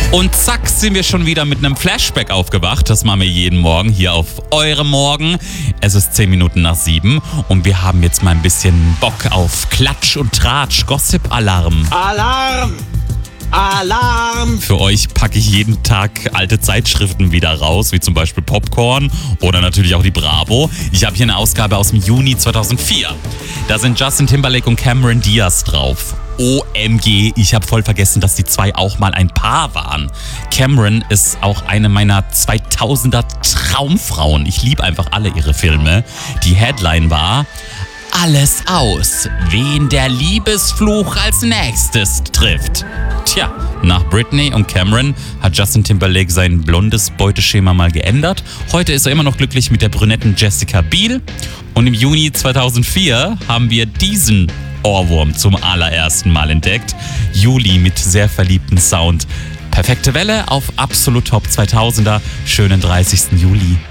Und zack, sind wir schon wieder mit einem Flashback aufgewacht. Das machen wir jeden Morgen hier auf eurem Morgen. Es ist 10 Minuten nach 7 und wir haben jetzt mal ein bisschen Bock auf Klatsch und Tratsch, Gossip-Alarm. Alarm! Alarm! Für euch packe ich jeden Tag alte Zeitschriften wieder raus, wie zum Beispiel Popcorn oder natürlich auch die Bravo. Ich habe hier eine Ausgabe aus dem Juni 2004. Da sind Justin Timberlake und Cameron Diaz drauf. OMG, ich habe voll vergessen, dass die zwei auch mal ein Paar waren. Cameron ist auch eine meiner 2000er Traumfrauen. Ich liebe einfach alle ihre Filme. Die Headline war: Alles aus, wen der Liebesfluch als nächstes trifft. Tja, nach Britney und Cameron hat Justin Timberlake sein blondes Beuteschema mal geändert. Heute ist er immer noch glücklich mit der brünetten Jessica Biel. Und im Juni 2004 haben wir diesen Ohrwurm zum allerersten Mal entdeckt. Juli mit sehr verliebtem Sound. Perfekte Welle auf Absolut Top 2000er. Schönen 30. Juli.